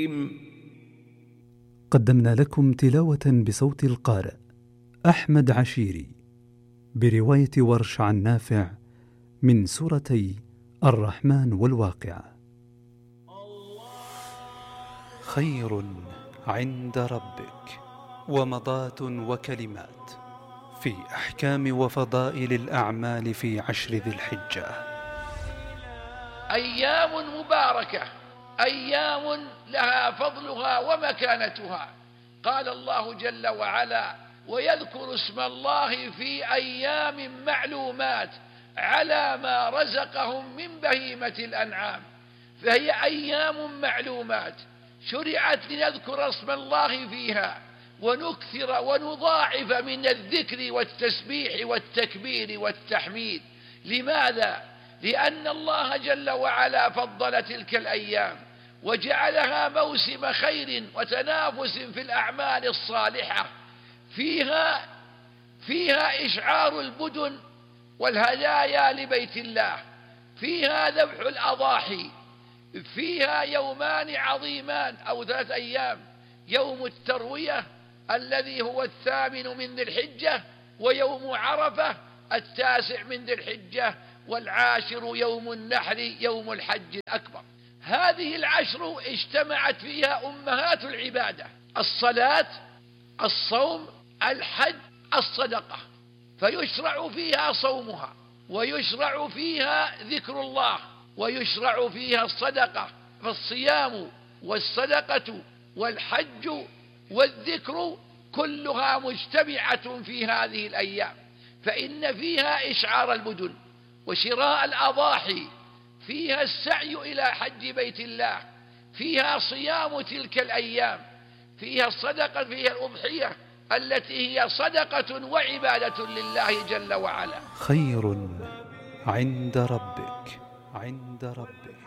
قدمنا لكم تلاوة بصوت القارئ أحمد عشيري برواية ورش عن نافع من سورتي الرحمن والواقعة. خير عند ربك ومضات وكلمات في أحكام وفضائل الأعمال في 10 ذي الحجة. أيام مباركة، أيام لها فضلها ومكانتها. قال الله جل وعلا: ويذكر اسم الله في أيام معلومات على ما رزقهم من بهيمة الأنعام. فهي أيام معلومات شرعت لنذكر اسم الله فيها ونكثر ونضاعف من الذكر والتسبيح والتكبير والتحميد. لماذا؟ لأن الله جل وعلا فضل تلك الأيام وجعلها موسم خير وتنافس في الأعمال الصالحة. فيها إشعار البدن والهدايا لبيت الله، فيها ذبح الأضاحي، فيها يومان عظيمان أو 3 أيام: يوم التروية الذي هو 8 من ذي الحجة، ويوم عرفة 9 من ذي الحجة، والعاشر يوم النحر يوم الحج الأكبر. هذه العشر اجتمعت فيها أمهات العبادة: الصلاة، الصوم، الحج، الصدقة. فيشرع فيها صومها، ويشرع فيها ذكر الله، ويشرع فيها الصدقة. فالصيام والصدقة والحج والذكر كلها مجتمعة في هذه الأيام. فإن فيها إشعار البدن وشراء الأضاحي، فيها السعي إلى حج بيت الله، فيها صيام تلك الأيام، فيها الصدقة، فيها الأضحية التي هي صدقة وعبادة لله جل وعلا. خير عند ربك